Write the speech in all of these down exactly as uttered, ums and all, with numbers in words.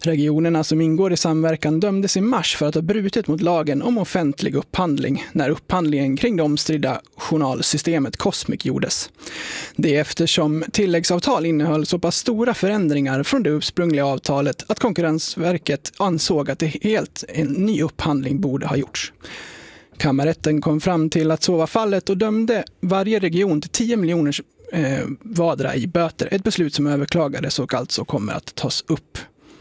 Regionerna som ingår i samverkan dömdes i mars för att ha brutit mot lagen om offentlig upphandling när upphandlingen kring det omstridda journalsystemet Cosmic gjordes. Det är eftersom tilläggsavtal innehöll så pass stora förändringar från det ursprungliga avtalet att Konkurrensverket ansåg att det helt en ny upphandling borde ha gjorts. Kammarrätten kom fram till att så var fallet och dömde varje region till tio miljoner eh, vardera i böter. Ett beslut som överklagades och alltså kommer att tas upp.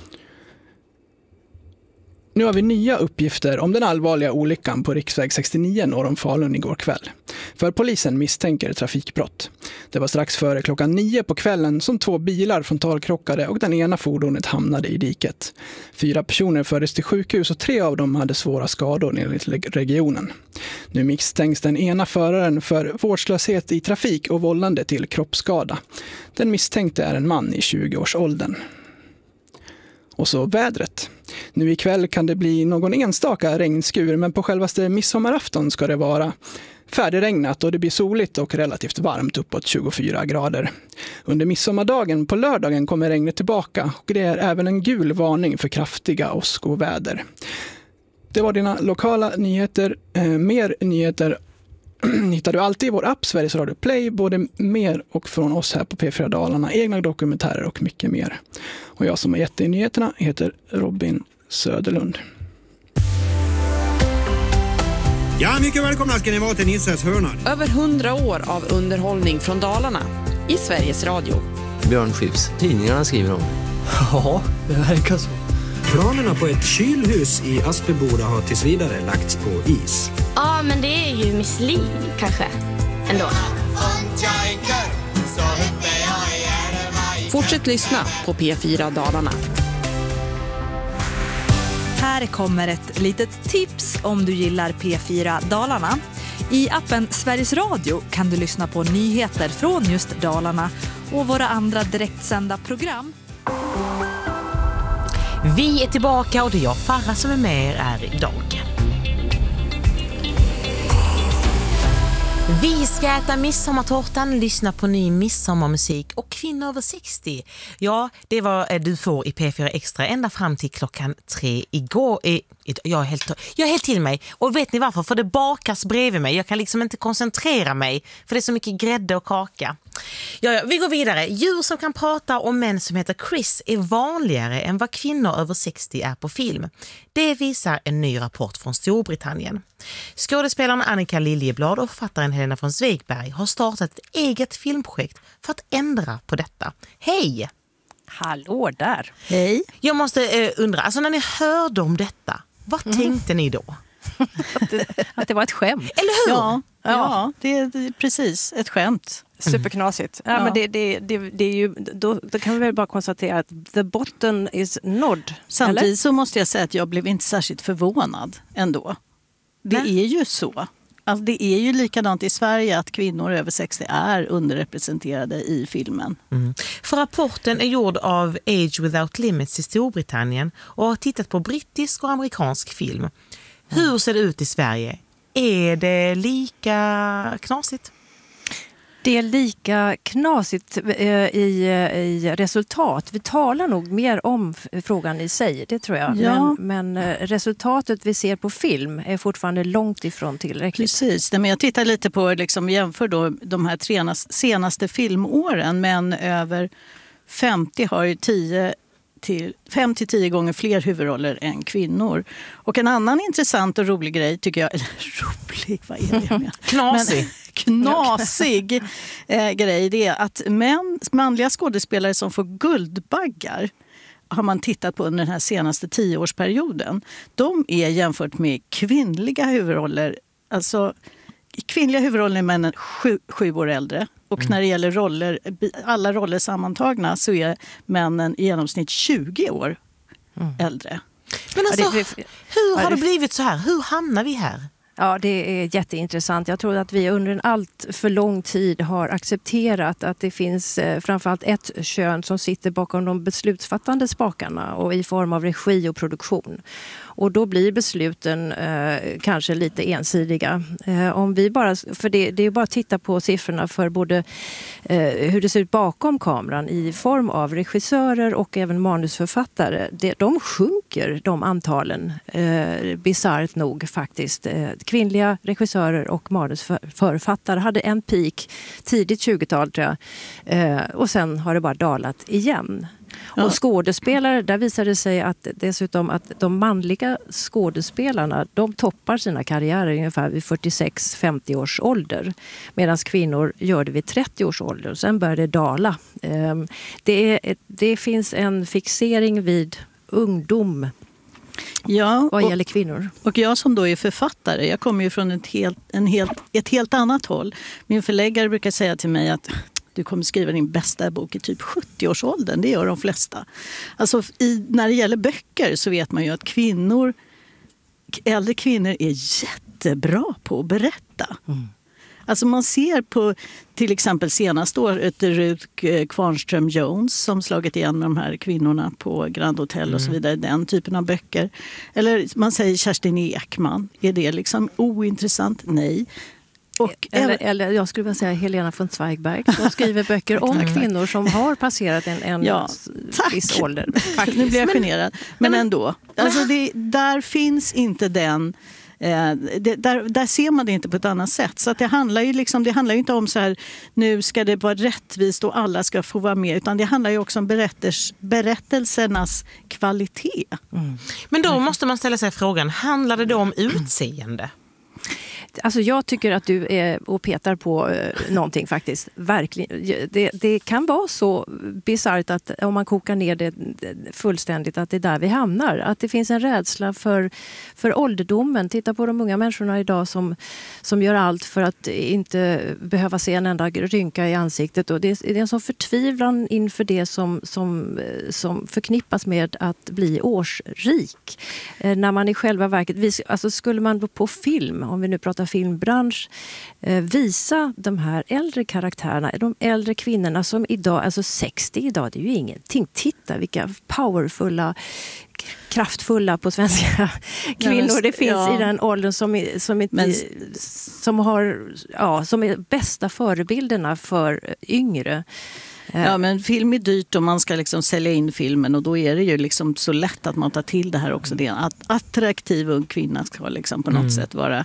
Nu har vi nya uppgifter om den allvarliga olyckan på riksväg sextionio norr om Falun igår kväll. För polisen misstänker trafikbrott. Det var strax före klockan nio på kvällen som två bilar frontalkrockade och den ena fordonet hamnade i diket. Fyra personer fördes till sjukhus och tre av dem hade svåra skador enligt regionen. Nu misstänks den ena föraren för vårdslöshet i trafik och vållande till kroppsskada. Den misstänkte är en man i tjugo-årsåldern. Och så vädret. Nu ikväll kan det bli någon enstaka regnskur, men på självaste midsommarafton ska det vara färdigregnat och det blir soligt och relativt varmt uppåt tjugofyra grader. Under midsommardagen på lördagen kommer regnet tillbaka och det är även en gul varning för kraftiga åskoväder. Det var dina lokala nyheter. Eh, mer nyheter hittar du alltid i vår app Sveriges Radio Play, både mer och från oss här på P fyra Dalarna, egna dokumentärer och mycket mer. Och jag som har gett dig nyheterna heter Robin Söderlund. Ja, mycket välkomna ska ni vara till Nisses hörna. Över hundra år av underhållning från Dalarna i Sveriges Radio. Björn Skifs, tidningarna skriver om. Ja, det verkar så. Planerna på ett kylhus i Aspeboda har tills vidare lagts på is. Ja, men det är ju Miss Li, kanske. Ändå. Fortsätt lyssna på P fyra Dalarna. Här kommer ett litet tips om du gillar P fyra Dalarna. I appen Sveriges Radio kan du lyssna på nyheter från just Dalarna och våra andra direktsända program. Vi är tillbaka och det är jag, Farah, som är med er här idag. Vi ska äta midsommartårtan, lyssna på ny midsommarmusik och kvinnor över sextio. Ja, det var du får i P fyra Extra ända fram till klockan tre igår. Jag är helt, jag är helt till mig. Och vet ni varför? För det bakas bredvid mig. Jag kan liksom inte koncentrera mig för det är så mycket grädde och kaka. Ja, ja, vi går vidare. Djur som kan prata om män som heter Chris är vanligare än vad kvinnor över sextio är på film. Det visar en ny rapport från Storbritannien. Skådespelaren Annika Liljeblad och författaren Helena von Zweigbergk har startat ett eget filmprojekt för att ändra på detta. Hej! Hallå där! Hej! Jag måste eh, undra, alltså när ni hörde om detta, vad mm. tänkte ni då? att, det, att det var ett skämt. Eller hur? Ja, ja. ja det, är, det är precis ett skämt. Superknasigt. Ja, ja. Men det, det, det, det är ju, då, då kan vi väl bara konstatera att the button is nådd. Samtidigt eller? så måste jag säga att jag blev inte särskilt förvånad ändå. Det Nej. är ju så. Alltså det är ju likadant i Sverige att kvinnor över sextio är underrepresenterade i filmen. Mm. För rapporten är gjord av Age Without Limits i Storbritannien och har tittat på brittisk och amerikansk film. Hur ser det ut i Sverige? Är det lika knasigt? Det är lika knasigt i, i resultat. Vi talar nog mer om frågan i sig, det tror jag. Ja. Men, men resultatet vi ser på film är fortfarande långt ifrån tillräckligt. Precis, men jag tittar lite på, liksom, jämför då de här tre senaste filmåren. Men över femtio har ju tio till fem till tio gånger fler huvudroller än kvinnor. Och en annan intressant och rolig grej tycker jag, eller rolig, vad är det med? Knasig. Men, knasig eh, grej, det är att män, manliga skådespelare som får guldbaggar har man tittat på under den här senaste tioårsperioden. De är jämfört med kvinnliga huvudroller, alltså kvinnliga huvudroller är männen sju, sju år äldre. Och mm. när det gäller roller, alla roller sammantagna så är männen i genomsnitt tjugo år mm. äldre. Men alltså, ja, det, hur har ja, det blivit så här? Hur hamnar vi här? Ja, det är jätteintressant. Jag tror att vi under en allt för lång tid har accepterat att det finns eh, framförallt ett kön som sitter bakom de beslutsfattande spakarna och i form av regi och produktion. Och då blir besluten eh, kanske lite ensidiga. Eh, om vi bara, för det, det är bara att titta på siffrorna för både eh, hur det ser ut bakom kameran i form av regissörer och även manusförfattare. Det, de sjunker, de antalen, eh, bisarrt nog faktiskt. Eh, kvinnliga regissörer och manusförfattare hade en peak tidigt tjugotal tror jag. Eh, och sen har det bara dalat igen. Ja. Och skådespelare, där visar det sig att dessutom att de manliga skådespelarna, de toppar sina karriärer ungefär vid fyrtiosex till femtio års ålder. Medan kvinnor gör det vid trettio års ålder. Sen börjar det dala. Det, är, det finns en fixering vid ungdom. Ja, vad och, gäller kvinnor. Och jag som då är författare, jag kommer ju från ett helt, en helt, ett helt annat håll. Min förläggare brukar säga till mig att du kommer skriva din bästa bok i typ sjuttio-årsåldern. Det gör de flesta. Alltså i, när det gäller böcker så vet man ju att kvinnor, äldre kvinnor är jättebra på att berätta. Mm. Alltså man ser på till exempel senaste året Ruth Kvarnström Jones som slagit igen med de här kvinnorna på Grand Hotel mm. och så vidare. Den typen av böcker. Eller man säger Kerstin Ekman. Är det liksom ointressant? Nej. Och eller, eller jag skulle vilja säga Helena von Zweigbergk som skriver böcker om kvinnor som har passerat en, en ja, viss ålder. Nu blir jag generad. Men, men ändå. Alltså det, där finns inte den... Eh, det, där, där ser man det inte på ett annat sätt. Så att det handlar ju liksom, det handlar ju inte om så här, nu ska det vara rättvist och alla ska få vara med. Utan det handlar ju också om berätters, berättelsernas kvalitet. Mm. Men då måste man ställa sig frågan, handlar det då om utseende? Alltså jag tycker att du är och petar på eh, någonting faktiskt. Verkligen. Det, det kan vara så bisarrt att om man kokar ner det fullständigt att det är där vi hamnar. Att det finns en rädsla för, för ålderdomen. Titta på de unga människorna idag som, som gör allt för att inte behöva se en enda rynka i ansiktet. Och det, är, det är en sån förtvivlan inför det som, som, som förknippas med att bli årsrik. Eh, när man i själva verket, vi, alltså skulle man på film, om vi nu pratar filmbransch, eh, visa de här äldre karaktärerna, de äldre kvinnorna som idag, alltså sextio idag, det är ju ingenting. Titta vilka powerfulla, kraftfulla på svenska kvinnor det finns ja. i den åldern som, som, inte, Men, som, har, ja, som är bästa förebilderna för yngre. Ja, men film är dyrt och man ska liksom sälja in filmen och då är det ju liksom så lätt att man tar till det här också. Det är en attraktiv ung kvinna ska liksom på något mm. sätt vara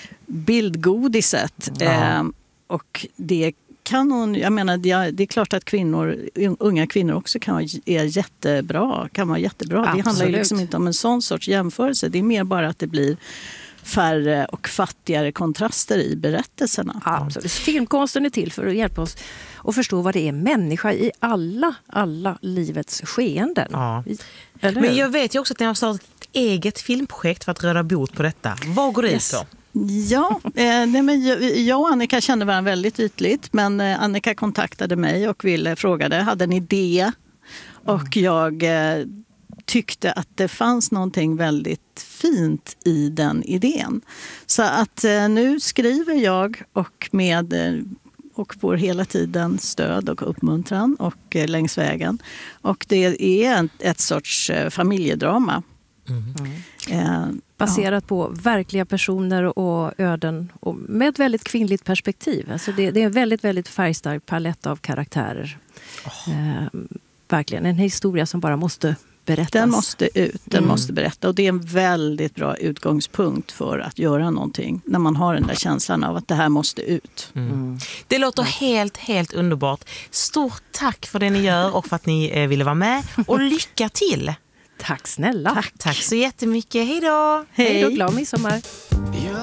bildgodiset. Ja. Eh, och det kan hon, jag menar, det är klart att kvinnor, unga kvinnor också kan vara, är jättebra, kan vara jättebra. Absolut. Det handlar ju liksom inte om en sån sorts jämförelse. Det är mer bara att det blir färre och fattigare kontraster i berättelserna. Absolut. Filmkonsten är till för att hjälpa oss att förstå vad det är människa i alla, alla livets skeenden. Ja. Men jag vet ju också att ni har startat ett eget filmprojekt för att råda bot på detta. Vad går det yes. ut på? Ja, eh, nej, men jag, jag och Annika kände varandra väldigt ytligt, men eh, Annika kontaktade mig och ville, frågade, hade en idé och jag eh, tyckte att det fanns någonting väldigt fint i den idén. Så att eh, nu skriver jag och med eh, och får hela tiden stöd och uppmuntran och eh, längs vägen. Och det är en, ett sorts eh, familjedrama. Mm. Eh, Baserat ja. på verkliga personer och öden och med ett väldigt kvinnligt perspektiv. Alltså det, det är en väldigt, väldigt färgstark palett av karaktärer. Oh. Eh, verkligen en historia som bara måste berättas. Den måste ut, den mm. måste berätta. Och det är en väldigt bra utgångspunkt för att göra någonting. När man har den där känslan av att det här måste ut. Mm. Mm. Det låter helt, helt underbart. Stort tack för det ni gör och för att ni eh, ville vara med. Och lycka till! Tack snälla. Tack, tack så jättemycket. Hej då! Hej då, glad midsommar.